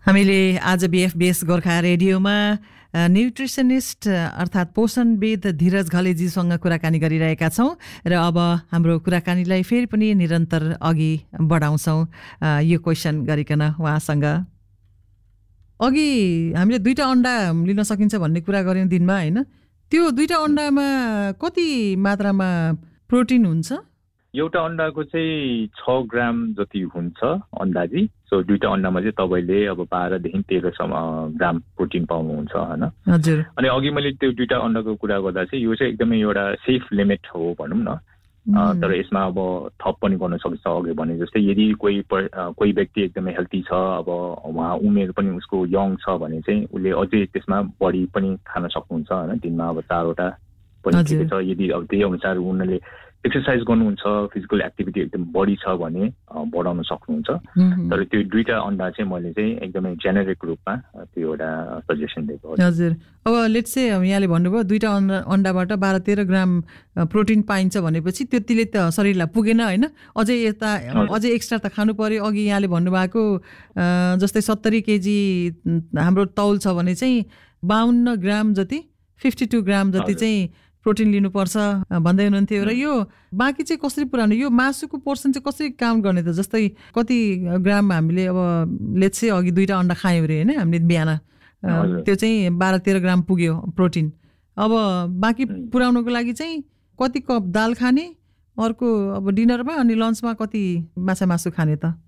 हामीले आज BFBS गोर्खा रेडियोमा न्युट्रिसनिस्ट अर्थात् पोषणविद धीरज घलेजीसँग कुराकानी गरिरहेका छौँ र अब हाम्रो कुराकानीलाई फेरि पनि निरन्तर अघि बढाउँछौँ यो क्वेसन गरिकन उहाँसँग। अघि हामीले 2टा अन्डा लिन सकिन्छ भन्ने कुरा गर्यौँ दिनमा, होइन? त्यो 2टा अन्डामा कति मात्रामा प्रोटिन हुन्छ? एउटा अन्डाको चाहिँ 6 ग्राम जति हुन्छ अन्दाजी। सो 2टा अन्डामा चाहिँ तपाईँले अब 12 देखि 13 ग्राम प्रोटिन पाउनुहुन्छ, होइन? हजुर। अनि अघि मैले त्यो 2टा अन्डाको कुरा गर्दा चाहिँ यो चाहिँ एकदमै एउटा सेफ लिमिट हो भनौँ न। तर यसमा अब थप पनि गर्न सक्छ। अघि भने जस्तै यदि कोही व्यक्ति एकदमै हेल्दी छ, अब उहाँ उमेर पनि उसको यङ छ भने चाहिँ उसले अझै त्यसमा बढी पनि खान सक्नुहुन्छ, होइन? दिनमा अब 4वटा पनि ठिकै छ। यदि अब त्यही अनुसार उनीहरूले एक्सर्साइज गर्नुहुन्छ, फिजिकल एक्टिभिटी एकदम बढी छ भने बढाउन सक्नुहुन्छ। तर त्यो 2टा अन्डा चाहिँ मैले चाहिँ एकदमै जेनेरिक रूपमा त्यो एउटा सजेसन दिएको। हजुर। अब लेट्स से यहाँले भन्नुभयो 2टा अन्डाबाट 12-13 ग्राम प्रोटिन पाइन्छ भनेपछि त्यतिले त शरीरलाई पुगेन, होइन? अझै एक्स्ट्रा त खानु पर्यो। अघि यहाँले भन्नुभएको जस्तै 70 केजी हाम्रो तौल छ भने चाहिँ 52 ग्राम जति 52 ग्राम जति चाहिँ प्रोटिन लिनुपर्छ भन्दै हुनुहुन्थ्यो। र यो बाँकी चाहिँ कसरी पुऱ्याउने? यो मासुको पोर्सन चाहिँ कसरी काउन्ट गर्ने त? जस्तै कति ग्राम हामीले अब लेट्स से अघि 2टा अन्डा खायौँ अरे, होइन? हामीले बिहान त्यो चाहिँ 12-13 ग्राम पुग्यो प्रोटिन। अब बाँकी पुऱ्याउनको लागि चाहिँ कति कप दाल खाने, अर्को अब डिनरमा अनि लन्चमा कति माछा मासु खाने त?